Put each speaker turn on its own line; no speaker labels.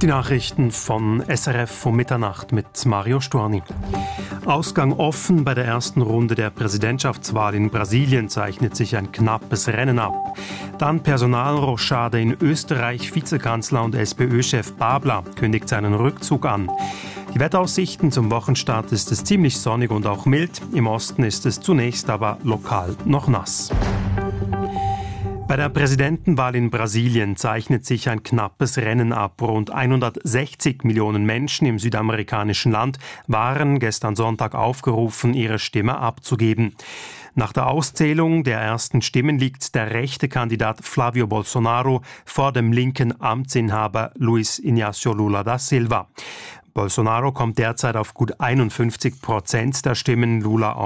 Die Nachrichten von SRF um Mitternacht mit Mario Storni. Ausgang offen bei der ersten Runde der Präsidentschaftswahl in Brasilien, zeichnet sich ein knappes Rennen ab. Dann Personalrochade in Österreich. Vizekanzler und SPÖ-Chef Babler kündigt seinen Rückzug an. Die Wetteraussichten zum Wochenstart: ist es ziemlich sonnig und auch mild. Im Osten ist es zunächst aber lokal noch nass. Bei der Präsidentenwahl in Brasilien zeichnet sich ein knappes Rennen ab. Rund 160 Millionen Menschen im südamerikanischen Land waren gestern Sonntag aufgerufen, ihre Stimme abzugeben. Nach der Auszählung der ersten Stimmen liegt der rechte Kandidat Flávio Bolsonaro vor dem linken Amtsinhaber Luiz Inácio Lula da Silva. Bolsonaro kommt derzeit auf gut 51% der Stimmen, Lula